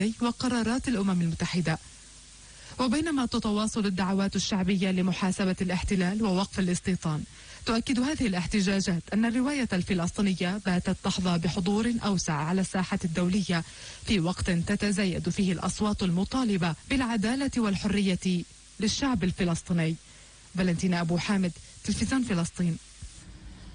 وقرارات الأمم المتحدة. وبينما تتواصل الدعوات الشعبية لمحاسبة الاحتلال ووقف الاستيطان، تؤكد هذه الاحتجاجات أن الرواية الفلسطينية باتت تحظى بحضور أوسع على الساحة الدولية في وقت تتزايد فيه الأصوات المطالبة بالعدالة والحرية للشعب الفلسطيني. فالنتينا أبو حامد، تلفزيون فلسطين.